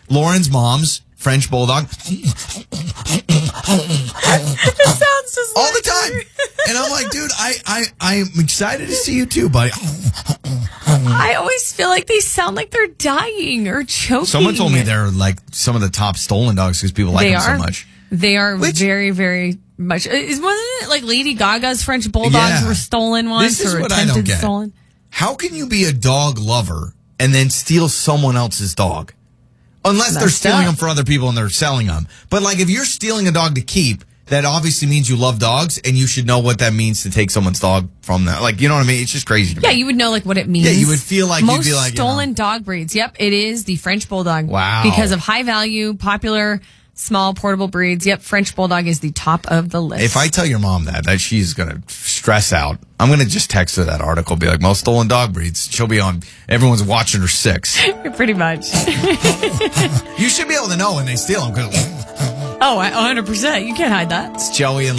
Lauren's mom's French Bulldog. It sounds just all the time. And I'm like, dude, I'm excited to see you too, buddy. I always feel like they sound like they're dying or choking. Someone told me they're like some of the top stolen dogs because people like them so much. They are very, very much. Wasn't it like Lady Gaga's French Bulldogs were stolen once this is or what I don't get. stolen? How can you be a dog lover and then steal someone else's dog? Unless they're stealing them for other people and they're selling them. But like if you're stealing a dog to keep, that obviously means you love dogs and you should know what that means to take someone's dog from them. Like, you know what I mean? It's just crazy to me. Yeah, you would know like what it means. Yeah, you would feel like you'd be like, stolen dog breeds. Yep, it is the French Bulldog. Wow. Because of high value, popular, small, portable breeds. Yep, French Bulldog is the top of the list. If I tell your mom that she's going to stress out, I'm going to just text her that article, be like, most stolen dog breeds. She'll be on, everyone's watching her 6. Pretty much. You should be able to know when they steal them. Oh, 100%. You can't hide that. It's Joey and